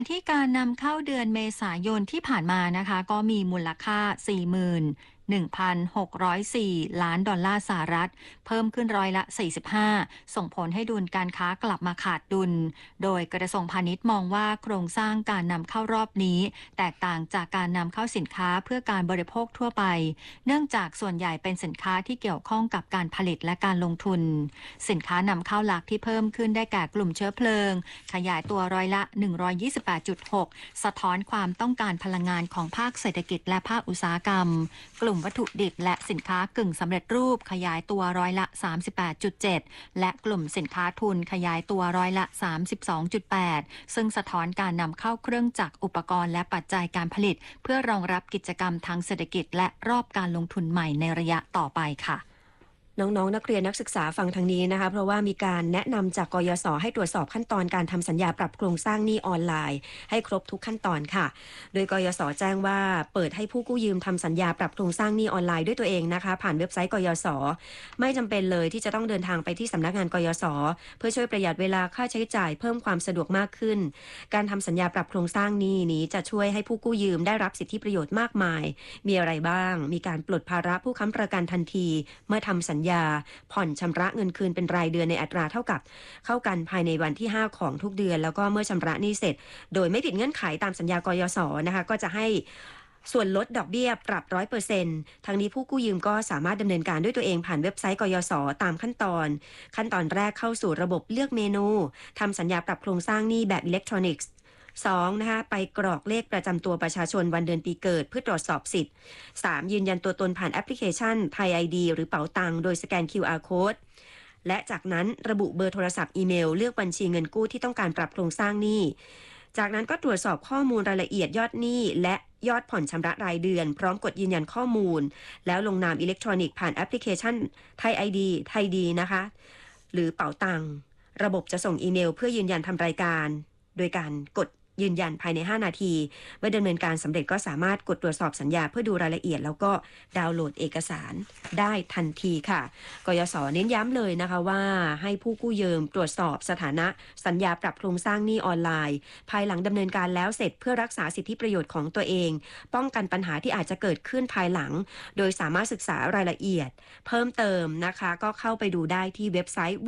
ที่การนำเข้าเดือนเมษายนที่ผ่านมานะคะก็มีมูลค่า 41,604 ล้านดอลลาร์สหรัฐเพิ่มขึ้นร้อยละ 45 ส่งผลให้ดุลการค้ากลับมาขาดดุลโดยกระทรวงพาณิชย์มองว่าโครงสร้างการนำเข้ารอบนี้แตกต่างจากการนำเข้าสินค้าเพื่อการบริโภคทั่วไปเนื่องจากส่วนใหญ่เป็นสินค้าที่เกี่ยวข้องกับการผลิตและการลงทุนสินค้านำเข้าหลักที่เพิ่มขึ้นได้แก่กลุ่มเชื้อเพลิงขยายตัวร้อยละ 128.6 สะท้อนความต้องการพลังงานของภาคเศรษฐกิจและภาคอุตสาหกรรมกลุ่มวัตถุดิบและสินค้ากึ่งสำเร็จรูปขยายตัวร้อยละ 38.7 และกลุ่มสินค้าทุนขยายตัวร้อยละ 32.8 ซึ่งสะท้อนการนำเข้าเครื่องจักรอุปกรณ์และปัจจัยการผลิตเพื่อรองรับกิจกรรมทางเศรษฐกิจและรอบการลงทุนใหม่ในระยะต่อไปค่ะน้องๆนักเรียนนักศึกษาฟังทางนี้นะคะเพราะว่ามีการแนะนำจากกยศให้ตรวจสอบขั้นตอนการทำสัญญาปรับโครงสร้างหนี้ออนไลน์ให้ครบทุกขั้นตอนค่ะโดยกยศแจ้งว่าเปิดให้ผู้กู้ยืมทำสัญญาปรับโครงสร้างหนี้ออนไลน์ด้วยตัวเองนะคะผ่านเว็บไซต์กยศไม่จำเป็นเลยที่จะต้องเดินทางไปที่สำนักงานกยศเพื่อช่วยประหยัดเวลาค่าใช้จ่ายเพิ่มความสะดวกมากขึ้นการทำสัญญาปรับโครงสร้างหนี้นี้จะช่วยให้ผู้กู้ยืมได้รับสิทธิประโยชน์มากมายมีอะไรบ้างมีการปลดภาระผู้ค้ำประกันทันทีเมื่อทำสัญญาผ่อนชำระเงินคืนเป็นรายเดือนในอัตราเท่ากับเข้ากันภายในวันที่5ของทุกเดือนแล้วก็เมื่อชำระหนี้เสร็จโดยไม่ผิดเงื่อนไขตามสัญญากยศนะคะก็จะให้ส่วนลดดอกเบี้ยปรับ 100% ทั้งนี้ผู้กู้ยืมก็สามารถดำเนินการด้วยตัวเองผ่านเว็บไซต์กยศตามขั้นตอนแรกเข้าสู่ระบบเลือกเมนูทำสัญญาปรับโครงสร้างหนี้แบบอิเล็กทรอนิกส์2นะคะไปกรอกเลขประจำตัวประชาชนวันเดือนปีเกิดเพื่อตรวจสอบสิทธิ์3ยืนยันตัวตนผ่านแอปพลิเคชันไทย ID หรือเป๋าตังโดยสแกน QR Code และจากนั้นระบุเบอร์โทรศัพท์อีเมลเลือกบัญชีเงินกู้ที่ต้องการปรับโครงสร้างหนี้จากนั้นก็ตรวจสอบข้อมูลรายละเอียดยอดหนี้และยอดผ่อนชำระรายเดือนพร้อมกดยืนยันข้อมูลแล้วลงนามอิเล็กทรอนิกส์ผ่านแอปพลิเคชันไทย ID ไทยดีนะคะหรือเป๋าตังระบบจะส่งอีเมลเพื่อยืนยันทำรายการโดยการกดยืนยันภายใน5นาทีเมื่อดำเนินการสำเร็จก็สามารถกดตรวจสอบสัญญาเพื่อดูรายละเอียดแล้วก็ดาวน์โหลดเอกสารได้ทันทีค่ะกยศเน้นย้ำเลยนะคะว่าให้ผู้กู้ยืมตรวจสอบสถานะสัญญาปรับโครงสร้างหนี้ออนไลน์ภายหลังดำเนินการแล้วเสร็จเพื่อรักษาสิทธิประโยชน์ของตัวเองป้องกันปัญหาที่อาจจะเกิดขึ้นภายหลังโดยสามารถศึกษารายละเอียดเพิ่มเติมนะคะก็เข้าไปดูได้ที่เว็บไซต์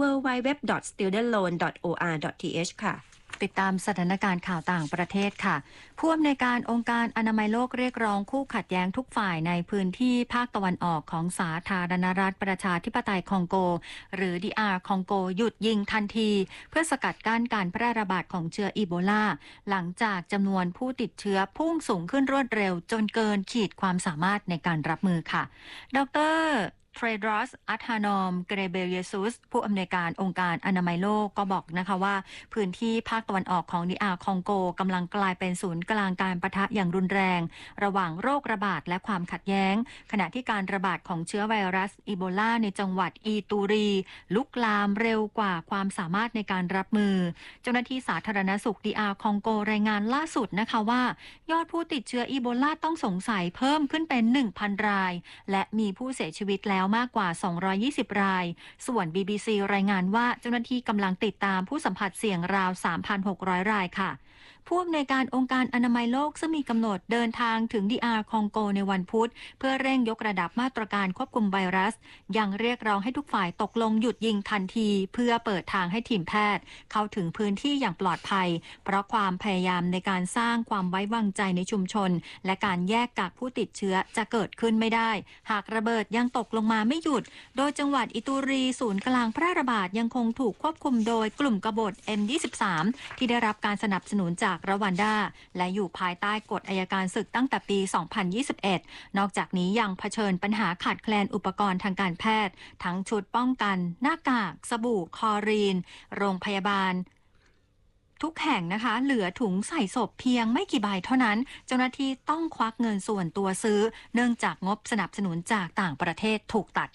www.studentloan.or.th ค่ะติดตามสถานการณ์ข่าวต่างประเทศค่ะผู้อำนวยการองค์การอนามัยโลกเรียกร้องคู่ขัดแย้งทุกฝ่ายในพื้นที่ภาคตะวันออกของสาธารณรัฐประชาธิปไตยคองโกหรือ DR คองโกหยุดยิงทันทีเพื่อสกัดกั้นการแพร่ระบาดของเชื้ออีโบลาหลังจากจำนวนผู้ติดเชื้อพุ่งสูงขึ้นรวดเร็วจนเกินขีดความสามารถในการรับมือค่ะดรเทรดรอส อัธานอม เกรเบเยซุสผู้อำนวยการองค์การอนามัยโลกก็บอกนะคะว่าพื้นที่ภาคตะวันออกของDR คองโกกำลังกลายเป็นศูนย์กลางการปะทะอย่างรุนแรงระหว่างโรคระบาดและความขัดแย้งขณะที่การระบาดของเชื้อไวรัสอีโบลาในจังหวัดอีตูรีลุกลามเร็วกว่าความสามารถในการรับมือเจ้าหน้าที่สาธารณสุขDR คองโกรายงานล่าสุดนะคะว่ายอดผู้ติดเชื้ออีโบลาต้องสงสัยเพิ่มขึ้นเป็น 1,000 รายและมีผู้เสียชีวิตแล้วมากกว่า220รายส่วน BBC รายงานว่าเจ้าหน้าที่กำลังติดตามผู้สัมผัสเสี่ยงราว 3,600 รายค่ะผู้อำนวยการองค์การอนามัยโลกซึ่งมีกำหนดเดินทางถึงDR คองโกในวันพุธเพื่อเร่งยกระดับมาตรการควบคุมไวรัสยังเรียกร้องให้ทุกฝ่ายตกลงหยุดยิงทันทีเพื่อเปิดทางให้ทีมแพทย์เข้าถึงพื้นที่อย่างปลอดภัยเพราะความพยายามในการสร้างความไว้วางใจในชุมชนและการแยกกักผู้ติดเชื้อจะเกิดขึ้นไม่ได้หากระเบิดยังตกลงมาไม่หยุดโดยจังหวัดอิตูรีศูนย์กลางแพร่ระบาดยังคงถูกควบคุมโดยกลุ่มกบฏ M23 ที่ได้รับการสนับสนุนจากรวันดาและอยู่ภายใต้กฎอัยการศึกตั้งแต่ปี 2021 นอกจากนี้ยังเผชิญปัญหาขาดแคลนอุปกรณ์ทางการแพทย์ทั้งชุดป้องกันหน้ากากสบู่คลอรีนโรงพยาบาลทุกแห่งนะคะเหลือถุงใส่ศพเพียงไม่กี่ใบเท่านั้นเจ้าหน้าที่ต้องควักเงินส่วนตัวซื้อเนื่องจากงบสนับสนุนจากต่างประเทศถูกตัดค่ะ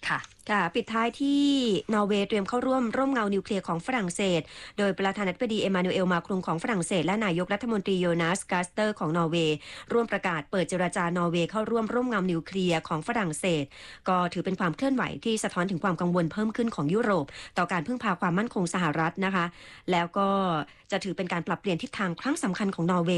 ค่ะปิดท้ายที่นอร์เวย์เตรียมเข้าร่วมร่มเงานิวเคลียร์ของฝรั่งเศสโดยประธานาธิบดีเอมานูเอลมาครุงของฝรั่งเศสและนายกรัฐมนตรีโยนาสกาสเตอร์ของนอร์เวย์ร่วมประกาศเปิดเจรจานอร์เวย์เข้าร่วมร่มเงานิวเคลียร์ของฝรั่งเศสก็ถือเป็นความเคลื่อนไหวที่สะท้อนถึงความกังวลเพิ่มขึ้นของยุโรปต่อการพึ่งพาความมั่นคงสหรัฐนะคะแล้วก็จะถือเป็นการปรับเปลี่ยนทิศทางครั้งสำคัญของนอร์เวย์